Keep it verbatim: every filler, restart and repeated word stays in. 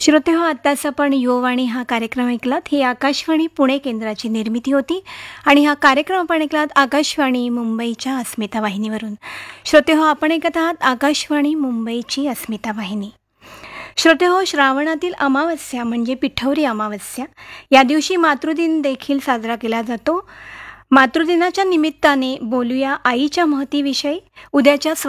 श्रोते हो, आत्ताच आपण युववाणी हा कार्यक्रम ऐकलात. ही आकाशवाणी पुणे केंद्राची निर्मिती होती आणि हा कार्यक्रम आपण ऐकलात आकाशवाणी मुंबईच्या अस्मिता वाहिनीवरून. श्रोते हो, आपण ऐकत आहात आकाशवाणी मुंबईची अस्मिता वाहिनी. श्रोते हो, श्रावणातील अमावस्या म्हणजे पिठोरी अमावस्या या दिवशी मातृदिन देखील साजरा केला जातो. मातृदिनाच्या निमित्ताने बोलूया आईच्या महतीविषयी. उद्याच्या